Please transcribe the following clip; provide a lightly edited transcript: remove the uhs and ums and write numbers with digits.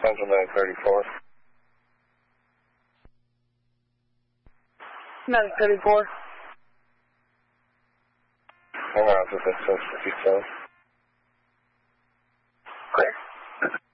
Central 934. 934. Hang on, this is 57. Clear.